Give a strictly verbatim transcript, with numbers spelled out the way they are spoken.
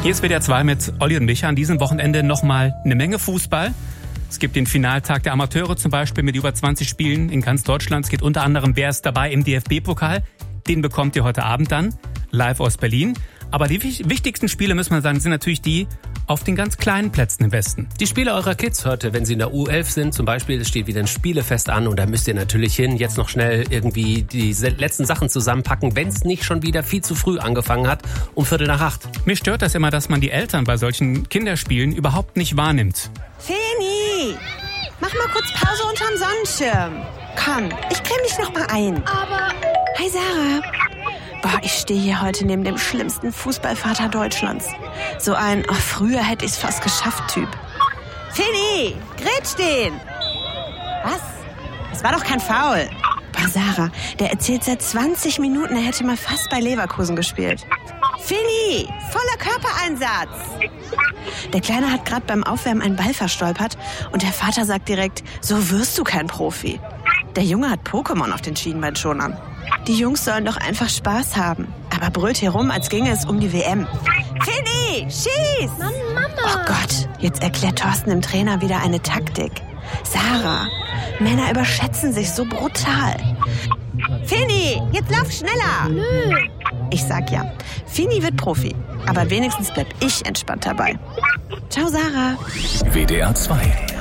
Hier ist W D R zwei mit Olli und Micha. An diesem Wochenende nochmal eine Menge Fußball. Es gibt den Finaltag der Amateure zum Beispiel mit über zwanzig Spielen in ganz Deutschland. Es geht unter anderem, wer ist dabei im D F B-Pokal. Den bekommt ihr heute Abend dann, live aus Berlin. Aber die wichtigsten Spiele, müssen wir sagen, sind natürlich die auf den ganz kleinen Plätzen im Westen. Die Spiele eurer Kids heute, wenn sie in der U elf sind, zum Beispiel, es steht wieder ein Spielefest an und da müsst ihr natürlich hin, jetzt noch schnell irgendwie die letzten Sachen zusammenpacken, wenn es nicht schon wieder viel zu früh angefangen hat, um Viertel nach acht. Mir stört das immer, dass man die Eltern bei solchen Kinderspielen überhaupt nicht wahrnimmt. Feni, mach mal kurz Pause unterm Sonnenschirm. Komm, ich creme dich noch mal ein. Aber... Hi Sarah. Boah, ich stehe hier heute neben dem schlimmsten Fußballvater Deutschlands. So ein, oh, früher hätte ich es fast geschafft Typ. Feni, grätsch den! Was? Das war doch kein Foul. Boah, Sarah, der erzählt seit zwanzig Minuten, er hätte mal fast bei Leverkusen gespielt. Feni, voller Körpereinsatz! Der Kleine hat gerade beim Aufwärmen einen Ball verstolpert und der Vater sagt direkt, so wirst du kein Profi. Der Junge hat Pokémon auf den Schienbeinschonern. Die Jungs sollen doch einfach Spaß haben. Aber brüllt hier rum, als ginge es um die W M. Fini, schieß! Mann, Mama! Oh Gott, jetzt erklärt Thorsten dem Trainer wieder eine Taktik. Sarah, Männer überschätzen sich so brutal. Fini, jetzt lauf schneller! Nö! Ich sag ja, Fini wird Profi. Aber wenigstens bleib ich entspannt dabei. Ciao, Sarah. W D R zwei